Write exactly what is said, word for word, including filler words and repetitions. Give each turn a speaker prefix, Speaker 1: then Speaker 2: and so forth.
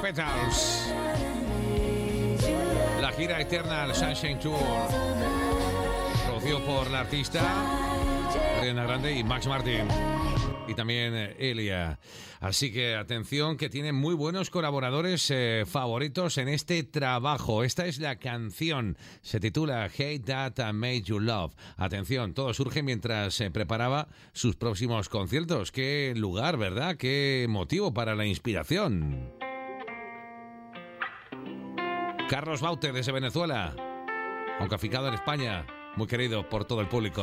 Speaker 1: Petals. La gira Eternal Sunshine Tour, producido por la artista Ariana Grande y Max Martin. Y también Elia. Así que atención, que tiene muy buenos colaboradores eh, favoritos en este trabajo. Esta es la canción. Se titula Hate That I Made You Love. Atención, todo surge mientras se preparaba sus próximos conciertos. Qué lugar, ¿verdad? Qué motivo para la inspiración. Carlos Baute desde Venezuela, aunque aficado en España, muy querido por todo el público.